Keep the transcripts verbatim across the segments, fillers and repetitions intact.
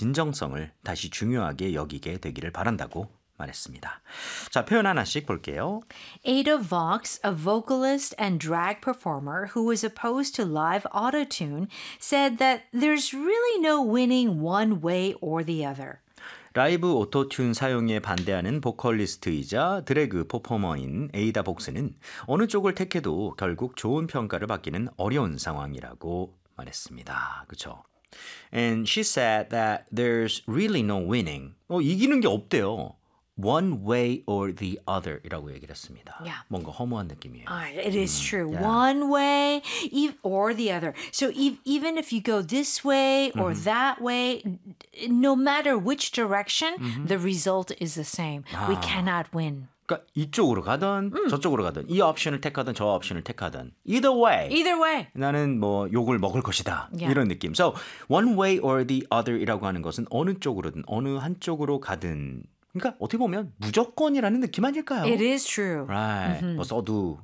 진정성을 다시 중요하게 여기게 되기를 바란다고 말했습니다. 자, 표현 하나씩 볼게요. Ada Vox, a vocalist and drag performer who was opposed to live autotune, said that there's really no winning one way or the other. 라이브 오토튠 사용에 반대하는 보컬리스트이자 드래그 퍼포머인 에이다 복스는 어느 쪽을 택해도 결국 좋은 평가를 받기는 어려운 상황이라고 말했습니다. 그렇죠? And she said that there's really no winning. 어, 이기는 게 없대요. One way or the other 이라고 얘기를 했습니다. Yeah. 뭔가 허무한 느낌이에요. Uh, it is 음, true. yeah. One way e- or the other. So e- even if you go this way or Mm-hmm. that way, no matter which direction, Mm-hmm. the result is the same. We cannot win. 그러니까 이쪽으로 가든 음. 저쪽으로 가든 이 옵션을 택하든 저 옵션을 택하든 either way. Either way. 나는 뭐 욕을 먹을 것이다. Yeah. 이런 느낌. So one way or the other이라고 하는 것은 어느 쪽으로든 어느 한쪽으로 가든 그러니까 어떻게 보면 무조건이라는 느낌 아닐까요? It is true. Right. Mm-hmm. 뭐 써도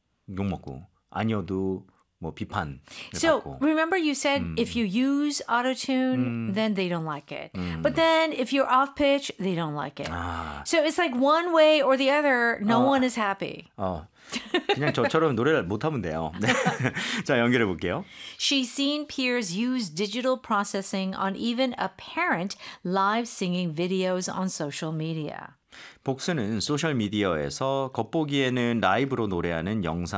욕 먹고 아니어도 뭐 비판을 So 받고. remember you said if you use autotune, then they don't like it. But then if you're off pitch, they don't like it. 아, So it's like one way or the other, no one is happy. 어, 그냥 저처럼 노래를 못하면 돼요. 네. 자, 연결해 볼게요. She's seen peers use digital processing on even apparent live singing videos on social media. 복스는 소셜미디어에서 겉보기에는 라이브로 노래하는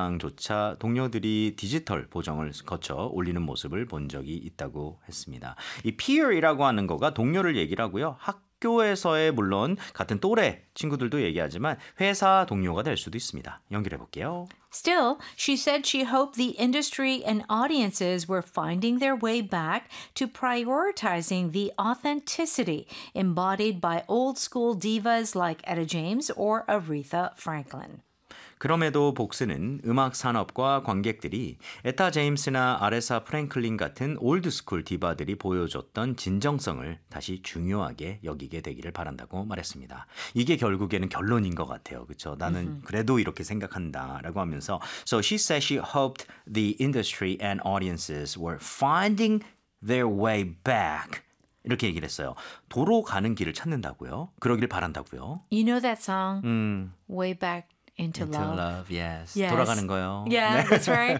영상조차 동료들이 디지털 보정을 거쳐 올리는 모습을 본 적이 있다고 했습니다. 이 peer이라고 하는 거가 동료를 얘기를 하고요. 학교에서의 물론 같은 또래 친구들도 얘기하지만 회사 동료가 될 수도 있습니다. 연결해 볼게요. Still, she said she hoped the industry and audiences were finding their way back to prioritizing the authenticity embodied by old school divas like Etta James or Aretha Franklin. 그럼에도 복스는 음악 산업과 관객들이 에타 제임스나 아레사 프랭클린 같은 올드스쿨 디바들이 보여줬던 진정성을 다시 중요하게 여기게 되기를 바란다고 말했습니다. 이게 결국에는 결론인 것 같아요. 그렇죠? 나는 그래도 이렇게 생각한다라고 하면서 So she said she hoped the industry and audiences were finding their way back. 이렇게 얘기를 했어요. 도로 가는 길을 찾는다고요? 그러길 바란다고요? You know that song, 음, Way Back into, into Love? love, yes. Yes. 돌아가는 거요. Yeah, 네. that's right.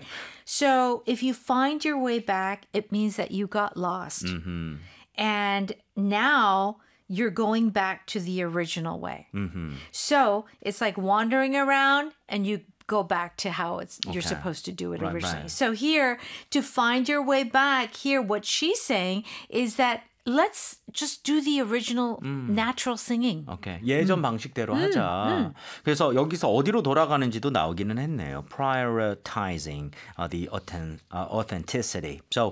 So if you find your way back, it means that you got lost. 음흠. And now you're going back to the original way. 음흠. So it's like wandering around and you go back to how it's you're Okay. supposed to do it Right, originally. right. So here, to find your way back, here what she's saying is that let's just do the original natural singing. 오케이. 예전 방식대로 하자. 그래서 여기서 어디로 돌아가는지도 나오기는 했네요. Prioritizing uh, the authen- uh, authenticity. So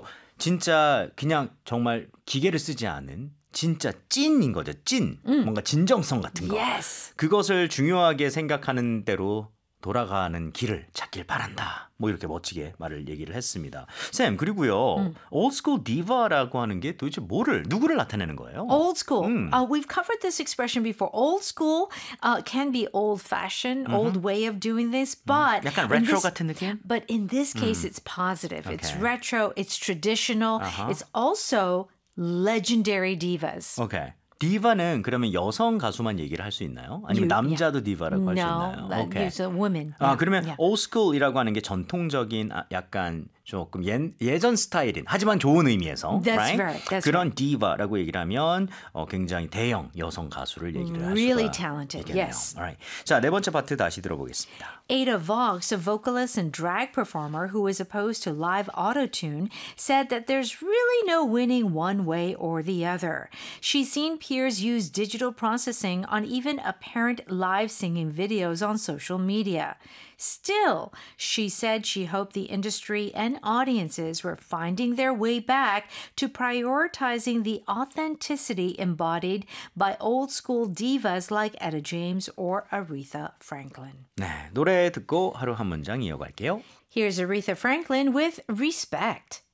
진짜 그냥 정말 기계를 쓰지 않은 진짜 찐인 거죠. 찐. 뭔가 진정성 같은 거. Yes. 그것을 중요하게 생각하는 대로 돌아가는 길을 찾길 바란다. 뭐 이렇게 멋지게 말을 얘기를 했습니다. 쌤, 그리고요. 음. 올드스쿨 디바라고 하는 게 도대체 뭐를 누구를 나타내는 거예요? Old school. Mm. Uh, we've covered this expression before. Old school uh, can be old-fashioned, old way of doing this, but 약간 in 레트로 this- 같은 느낌? But in this case, it's positive. It's Okay. retro. It's traditional. Uh-huh. It's also legendary divas. 오케이. 디바는 그러면 여성 가수만 얘기를 할 수 있나요? 아니면 You- 남자도 디바라고 할 수 No, 있나요? that 오케이. is a woman. 아, Yeah, 그러면 yeah. 올드스쿨이라고 하는 게 전통적인 아, 약간 조금 예, 예전 스타일인 하지만 좋은 의미에서 That's right? right, that's 그런 디바라고 얘기를 하면 어, 굉장히 대형 여성 가수를 얘기를 할 Really 수가 talented, 있겠네요. yes. Alright. 자, 네 번째 파트 다시 들어보겠습니다. Ada Vox, a vocalist and drag performer who is opposed to live autotune, said that there's really no winning one way or the other. She's seen peers use digital processing on even apparent live singing videos on social media. Still, she said she hoped the industry and audiences were finding their way back to prioritizing the authenticity embodied by old school divas like Etta James or Aretha Franklin. 네, 노래 듣고 하루 한 문장 이어갈게요. Here's Aretha Franklin with Respect.